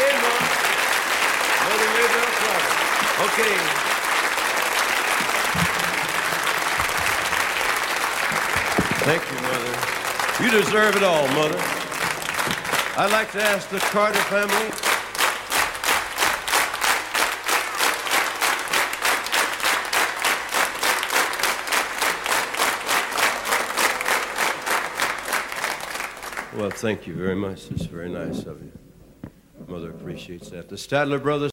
Hey, Mom. Mother Maybelle Clark. Okay. Thank you, Mother. You deserve it all, Mother. I'd like to ask the Carter family. Well, thank you very much. It's very nice of you. Mother appreciates that. The Statler brothers.